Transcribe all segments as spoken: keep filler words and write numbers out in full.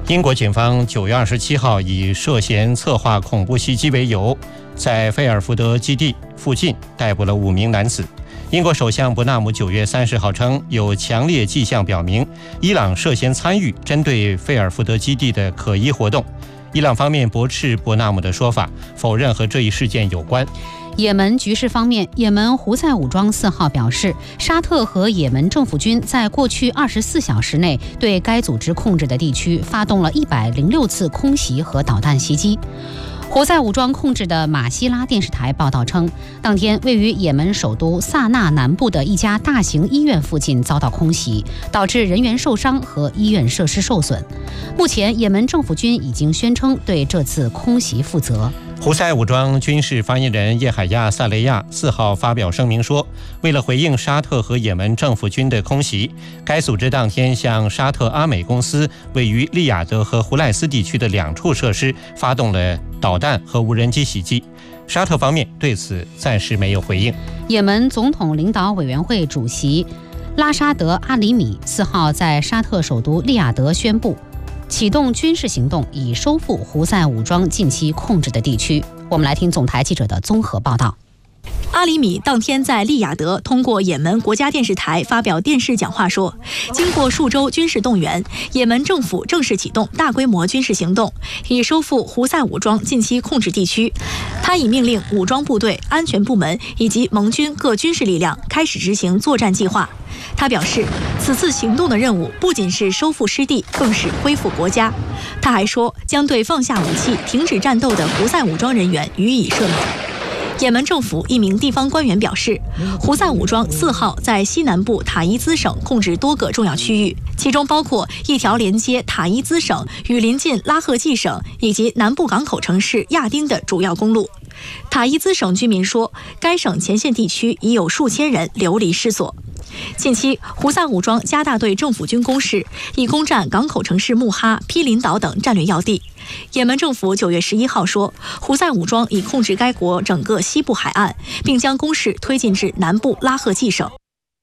英国警方九月二十七号以涉嫌策划恐怖袭击为由，在菲尔福德基地附近逮捕了五名男子。英国首相伯纳姆九月三十号称，有强烈迹象表明伊朗涉嫌参与针对菲尔福德基地的可疑活动。伊朗方面驳斥伯纳姆的说法，否认和这一事件有关。 也门局势方面，也门胡塞武装四号表示，沙特和也门政府军在过去二十四小时内对该组织控制的地区发动了一百零六次空袭和导弹袭击。胡塞武装控制的马希拉电视台报道称，当天位于也门首都萨那南部的一家大型医院附近遭到空袭，导致人员受伤和医院设施受损。目前，也门政府军已经宣称对这次空袭负责。 胡塞武装军事发言人叶海亚·萨雷亚四号发表声明说，为了回应沙特和也门政府军的空袭，该组织当天向沙特阿美公司位于利雅得和胡赖斯地区的两处设施发动了导弹和无人机袭击。沙特方面对此暂时没有回应。 也门总统领导委员会主席拉沙德·阿里米四号在沙特首都利雅得宣布，启动军事行动，以收复胡塞武装近期控制的地区。我们来听总台记者的综合报道。 阿里米当天在利雅得通过也门国家电视台发表电视讲话说，经过数周军事动员，也门政府正式启动大规模军事行动，以收复胡塞武装近期控制地区。他已命令武装部队、安全部门以及盟军各军事力量开始执行作战计划。他表示，此次行动的任务不仅是收复失地，更是恢复国家。他还说，将对放下武器、停止战斗的胡塞武装人员予以赦免。也门政府一名地方官员表示，胡塞武装四号在西南部塔伊兹省控制多个重要区域，其中包括一条连接塔伊兹省与邻近拉赫季省以及南部港口城市亚丁的主要公路。塔伊兹省居民说，该省前线地区已有数千人流离失所。近期，胡塞武装加大对政府军攻势，以攻占港口城市穆哈、毗邻岛等战略要地。也门政府九月十一号说，胡塞武装已控制该国整个西部海岸，并将攻势推进至南部拉赫季省。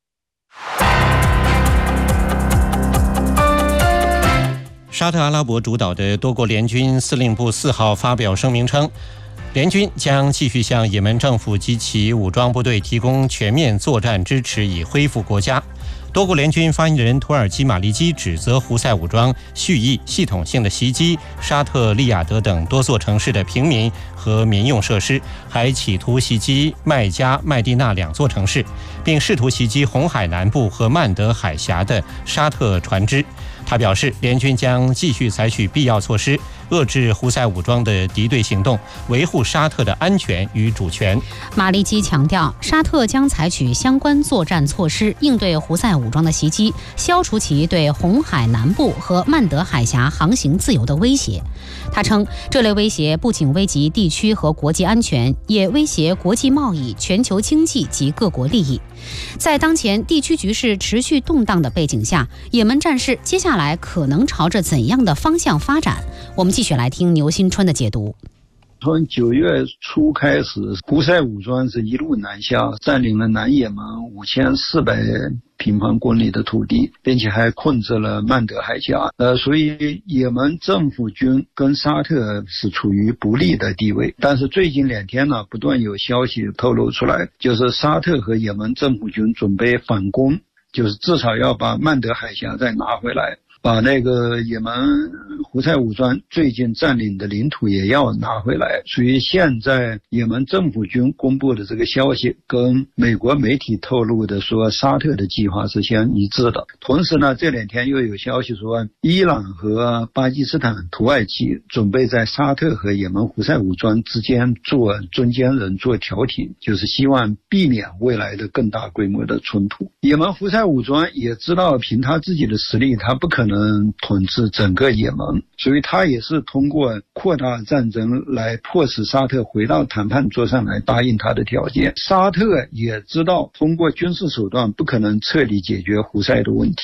沙特阿拉伯主导的多国联军司令部四号发表声明称，联军将继续向也门政府及其武装部队提供全面作战支持，以恢复国家。多国联军发言人土耳其马利基指责胡塞武装蓄意系统性的袭击沙特利雅得等多座城市的平民和民用设施，还企图袭击麦加、麦地那两座城市，并试图袭击红海南部和曼德海峡的沙特船只。他表示，联军将继续采取必要措施，遏制胡塞武装的敌对行动，维护沙特的安全与主权。 马利基强调，沙特将采取相关作战措施，应对胡塞武装的袭击，消除其对红海南部和曼德海峡航行自由的威胁。他称，这类威胁不仅危及地区和国际安全，也威胁国际贸易、全球经济及各国利益。在当前地区局势持续动荡的背景下，也门战事接下来可能朝着怎样的方向发展？我们继续来听牛新春的解读。 从九月初开始，胡塞武装是一路南下，占领了南也门五千四百平方公里的土地，并且还控制了曼德海峡。呃，所以也门政府军跟沙特是处于不利的地位。但是最近两天呢，不断有消息透露出来，就是沙特和也门政府军准备反攻，就是至少要把曼德海峡再拿回来。把那个也门胡塞武装最近占领的领土也要拿回来，所以现在也门政府军公布的这个消息跟美国媒体透露的说沙特的计划是相一致的。同时呢，这两天又有消息说伊朗和巴基斯坦、土耳其准备在沙特和也门胡塞武装之间做中间人，做调停，就是希望避免未来的更大规模的冲突。也门胡塞武装也知道凭他自己的实力，他不可能能统治整个也门，所以他也是通过扩大战争来迫使沙特回到谈判桌上来答应他的条件。沙特也知道通过军事手段不可能彻底解决胡塞的问题，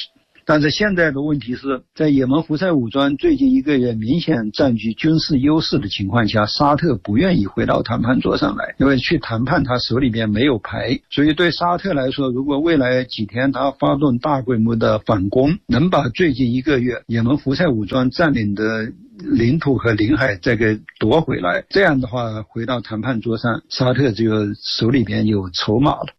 但是现在的问题是在也门胡塞武装最近一个月明显占据军事优势的情况下，沙特不愿意回到谈判桌上来，因为去谈判他手里边没有牌，所以对沙特来说，如果未来几天他发动大规模的反攻，能把最近一个月也门胡塞武装占领的领土和领海再给夺回来，这样的话回到谈判桌上，沙特就手里边有筹码了。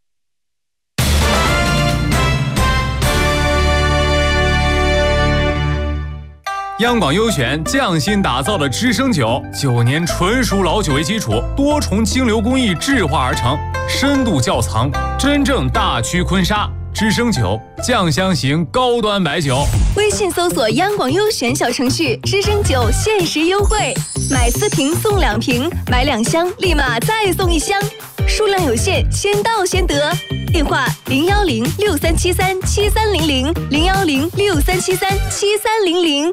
央广优选匠心打造的知升酒，九年纯熟老酒为基础，多重清流工艺制化而成，深度窖藏，真正大曲坤沙。知升酒，酱香型高端白酒。 微信搜索央广优选小程序，知升酒限时优惠，买四瓶送两瓶，买两箱立马再送一箱，数量有限，先到先得。电话零幺零六三七三七三零零零幺零六三七三七三零零。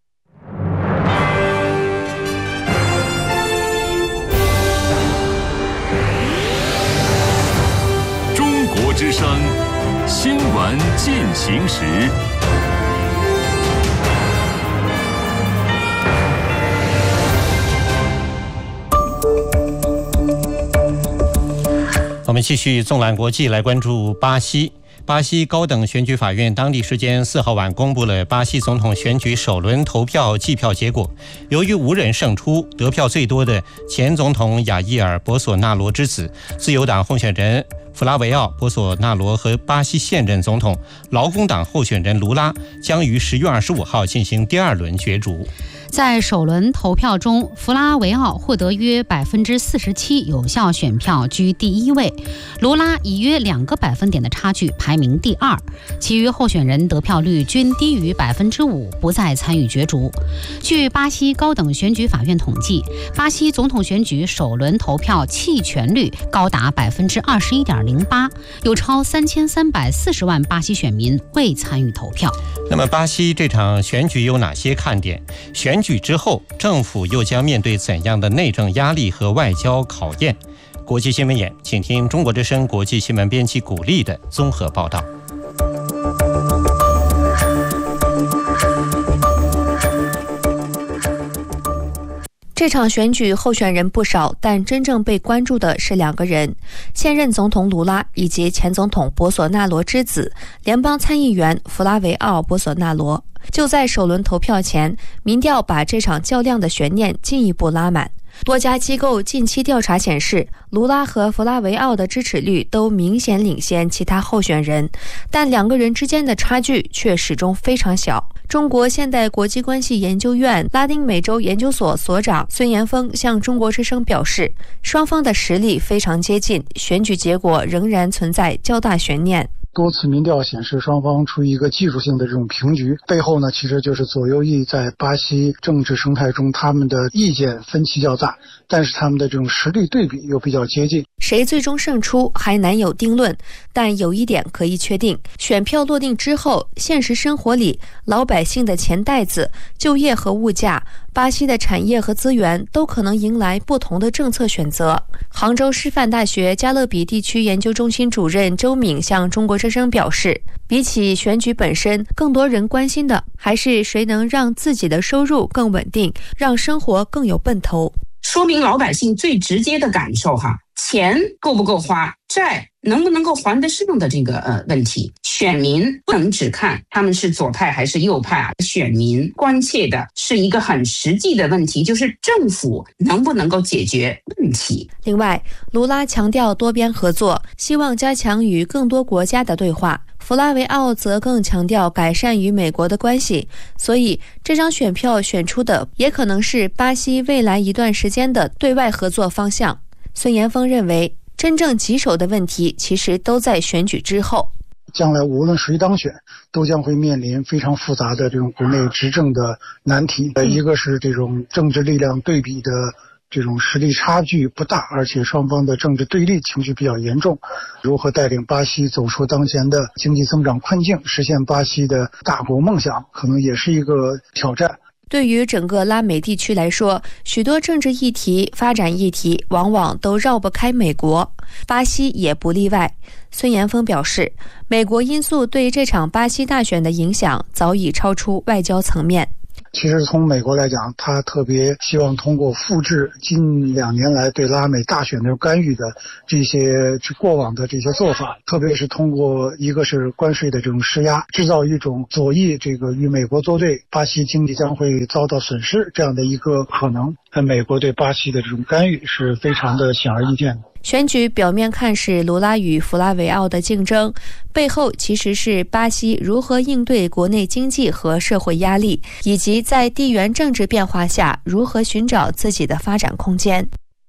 中国之声新闻进行时。 我们继续纵览国际，来关注巴西。巴西高等选举法院当地时间四号晚公布了巴西总统选举首轮投票计票结果。由于无人胜出，得票最多的前总统亚伊尔·博索纳罗之子、自由党候选人弗拉维奥·博索纳罗和巴西现任总统劳工党候选人卢拉将于十月二十五号进行第二轮角逐。 在首轮投票中，弗拉维奥获得约百分之四十七有效选票，居第一位；卢拉以约两个百分点的差距排名第二。其余候选人得票率均低于百分之五，不再参与角逐。据巴西高等选举法院统计，巴西总统选举首轮投票弃权率高达百分之二十一点零八，有超三千三百四十万巴西选民未参与投票。 那么，巴西这场选举有哪些看点？选举之后，政府又将面对怎样的内政压力和外交考验？国际新闻眼，请听中国之声国际新闻编辑古丽的综合报道。 这场选举候选人不少，但真正被关注的是两个人：现任总统卢拉以及前总统博索纳罗之子、联邦参议员弗拉维奥·博索纳罗。就在首轮投票前，民调把这场较量的悬念进一步拉满。多家机构近期调查显示，卢拉和弗拉维奥的支持率都明显领先其他候选人，但两个人之间的差距却始终非常小。中国现代国际关系研究院拉丁美洲研究所所长孙延峰向中国之声表示，双方的实力非常接近，选举结果仍然存在较大悬念。 多次民调显示双方处于一个技术性的这种平局，背后呢其实就是左右翼在巴西政治生态中他们的意见分歧较大，但是他们的这种实力对比又比较接近。 谁最终胜出还难有定论，但有一点可以确定，选票落定之后，现实生活里老百姓的钱袋子、就业和物价、巴西的产业和资源都可能迎来不同的政策选择。杭州师范大学加勒比地区研究中心主任周敏向中国之声表示，比起选举本身，更多人关心的还是谁能让自己的收入更稳定，让生活更有奔头。 说明老百姓最直接的感受哈，钱够不够花，债能不能够还得上的这个呃问题。选民不能只看他们是左派还是右派啊，选民关切的是一个很实际的问题，就是政府能不能够解决问题。 另外，卢拉强调多边合作，希望加强与更多国家的对话。弗拉维奥则更强调改善与美国的关系，所以这张选票选出的也可能是巴西未来一段时间的对外合作方向。孙延峰认为，真正棘手的问题其实都在选举之后。 将来无论谁当选，都将会面临非常复杂的这种国内执政的难题。呃，一个是这种政治力量对比的这种实力差距不大，而且双方的政治对立情绪比较严重。如何带领巴西走出当前的经济增长困境，实现巴西的大国梦想，可能也是一个挑战。 对于整个拉美地区来说，许多政治议题、发展议题往往都绕不开美国，巴西也不例外。孙延峰表示，美国因素对这场巴西大选的影响早已超出外交层面。 其实从美国来讲，他特别希望通过复制近两年来对拉美大选的干预的这些过往的这些做法，特别是通过一个是关税的这种施压，制造一种左翼这个与美国作对，巴西经济将会遭到损失这样的一个可能。美国对巴西的这种干预是非常的显而易见的。 选举表面看是卢拉与弗拉维奥的竞争，背后其实是巴西如何应对国内经济和社会压力，以及在地缘政治变化下如何寻找自己的发展空间。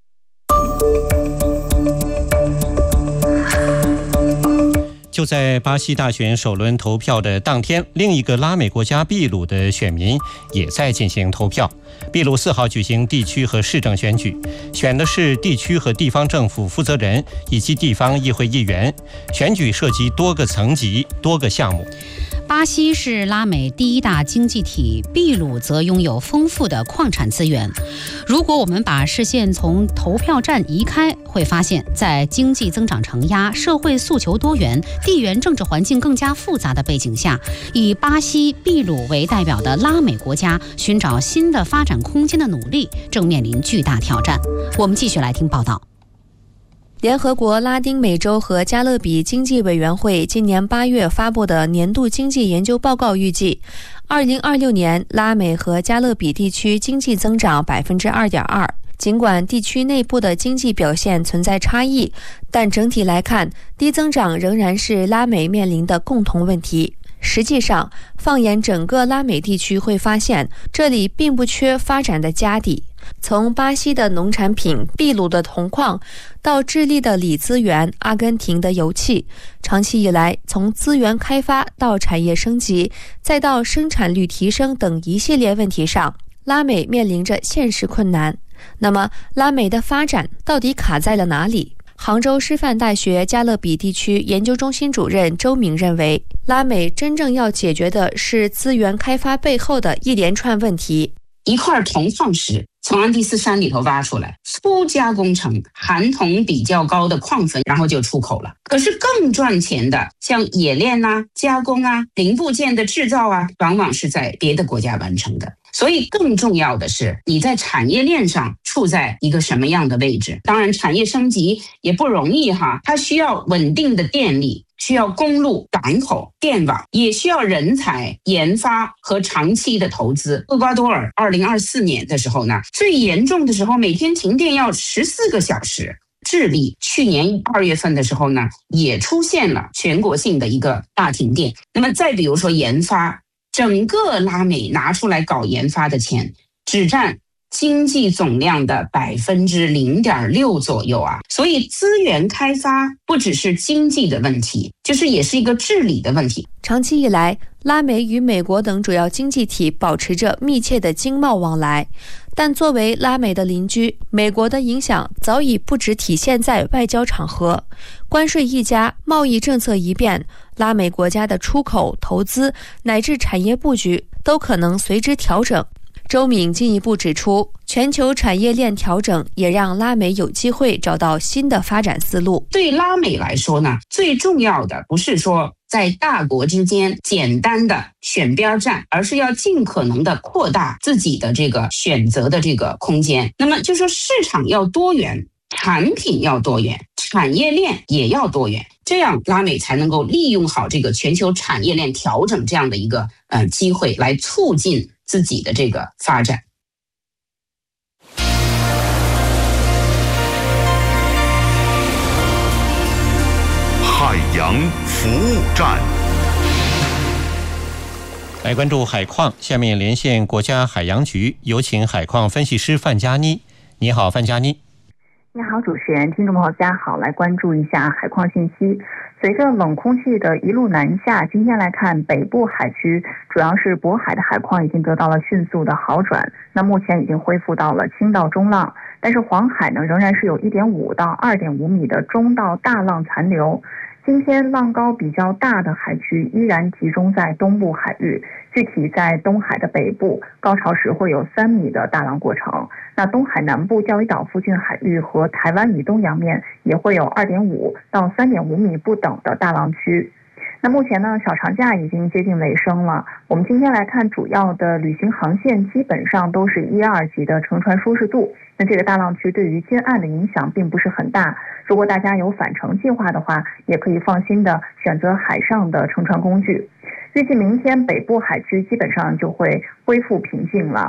就在巴西大选首轮投票的当天，另一个拉美国家秘鲁的选民也在进行投票。秘鲁四号举行地区和市政选举，选的是地区和地方政府负责人以及地方议会议员。选举涉及多个层级、多个项目。 巴西是拉美第一大经济体，秘鲁则拥有丰富的矿产资源。如果我们把视线从投票站移开，会发现在经济增长承压、社会诉求多元、地缘政治环境更加复杂的背景下，以巴西、秘鲁为代表的拉美国家寻找新的发展空间的努力正面临巨大挑战。我们继续来听报道。 联合国拉丁美洲和加勒比经济委员会今年八月发布的年度经济研究报告预计，二零二六年拉美和加勒比地区经济增长 百分之二点二。尽管地区内部的经济表现存在差异，但整体来看，低增长仍然是拉美面临的共同问题。实际上，放眼整个拉美地区，会发现这里并不缺发展的家底。从巴西的农产品、秘鲁的铜矿，到智利的锂资源、阿根廷的油气，长期以来，从资源开发到产业升级，再到生产率提升等一系列问题上，拉美面临着现实困难。那么，拉美的发展到底卡在了哪里？杭州师范大学加勒比地区研究中心主任周明认为，拉美真正要解决的是资源开发背后的一连串问题。 一块铜矿石从安第斯山里头挖出来，粗加工成含铜比较高的矿粉，然后就出口了。可是更赚钱的，像冶炼啊、加工啊、零部件的制造啊，往往是在别的国家完成的。所以更重要的是，你在产业链上处在一个什么样的位置？当然，产业升级也不容易哈，它需要稳定的电力，需要公路、港口、电网，也需要人才、研发和长期的投资。厄瓜多尔二零二四年的时候呢，最严重的时候每天停电要十四个小时。智利去年二月份的时候呢，也出现了全国性的一个大停电。那么再比如说研发，整个拉美拿出来搞研发的钱，只占经济总量的百分之零点六左右啊。所以资源开发不只是经济的问题，就是也是一个治理的问题。 长期以来，拉美与美国等主要经济体保持着密切的经贸往来，但作为拉美的邻居，美国的影响早已不只体现在外交场合。关税一加，贸易政策一变，拉美国家的出口、投资乃至产业布局都可能随之调整。周敏进一步指出，全球产业链调整也让拉美有机会找到新的发展思路。 对拉美来说呢，最重要的不是说在大国之间简单的选边站，而是要尽可能的扩大自己的这个选择的这个空间。那么就说市场要多元，产品要多元，产业链也要多元，这样拉美才能够利用好这个全球产业链调整这样的一个呃机会，来促进自己的这个发展。 海洋服务站， 来关注海况。下面连线国家海洋局，有请海况分析师范佳妮。你好，范佳妮。 你好，主持人，听众朋友大家好，来关注一下海况信息。随着冷空气的一路南下，今天来看北部海区，主要是渤海的海况已经得到了迅速的好转，那目前已经恢复到了轻到中浪，但是黄海呢仍然是有 一点五到二点五米的中到大浪残留。今天浪高比较大的海区依然集中在东部海域， 具体在东海的北部，高潮时会有三米的大浪过程。那东海南部钓鱼岛附近海域和台湾以东洋面也会有二点五到三点五米不等的大浪区。那目前呢，小长假已经接近尾声了。我们今天来看主要的旅行航线，基本上都是一二级的乘船舒适度。那这个大浪区对于近岸的影响并不是很大。如果大家有返程计划的话，也可以放心的选择海上的乘船工具。预计明天北部海区基本上就会恢复平静了。